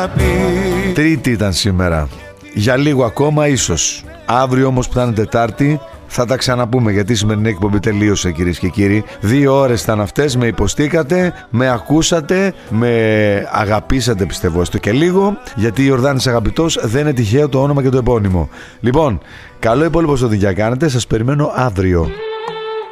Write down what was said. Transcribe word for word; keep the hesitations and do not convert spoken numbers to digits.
Τρίτη ήταν σήμερα. Για λίγο ακόμα ίσως. Αύριο όμως που θα είναι Τετάρτη θα τα ξαναπούμε, γιατί η σημερινή εκπομπή τελείωσε, κυρίες και κύριοι. Δύο ώρες ήταν αυτές, με υποστήκατε, με ακούσατε, με αγαπήσατε, πιστεύω έστω και λίγο, γιατί η Ιορδάνης Αγαπητός δεν είναι τυχαίο το όνομα και το επώνυμο. Λοιπόν, καλό υπόλοιπο στο τι κάνετε, σας περιμένω αύριο.